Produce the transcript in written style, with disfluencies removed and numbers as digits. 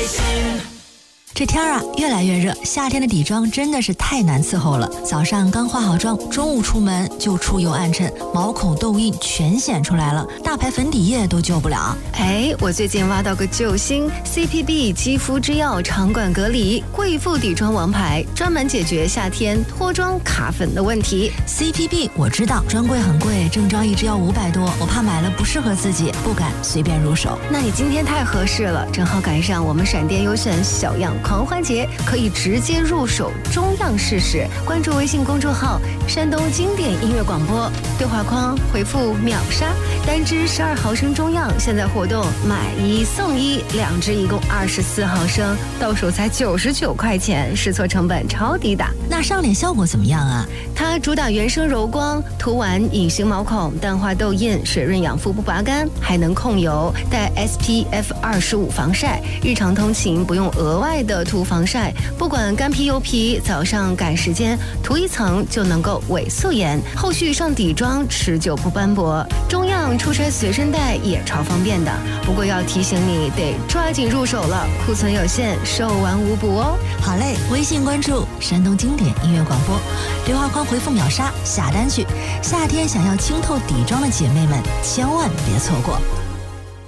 这天啊越来越热，夏天的底妆真的是太难伺候了。早上刚化好妆，中午出门就出油暗沉，毛孔痘印全显出来了，大牌粉底液都救不了。 哎，我最近挖到个救星 CPB 肌肤之钥长管隔离贵妇底妆王牌，专门解决夏天脱妆卡粉的问题。 CPB 我知道，专柜很贵，正装一支要500多，我怕买了不适合自己，不敢随便入手。 那你今天太合适了，正好赶上我们闪电优选小样狂欢节，可以直接入手中样试试。关注微信公众号山东经典音乐广播，对话框回复秒杀，单支12毫升中样，现在活动买1送1，2支一共24毫升，到手才99块钱，试错成本超低的。 那上脸效果怎么样啊？ 它主打原生柔光，涂完隐形毛孔，淡化痘印，水润养肤不拔干，还能控油，带 SPF 25防晒，日常通勤不用额外的涂防晒，不管干皮油皮，早上赶时间涂一层就能够伪素颜，后续上底妆持久不斑驳。中样出差随身带也超方便的，不过要提醒你得抓紧入手了，库存有限，售完无补哦。 好嘞，微信关注山东经典音乐广播，对话框回复秒杀下单去。夏天想要清透底妆的姐妹们，千万别错过。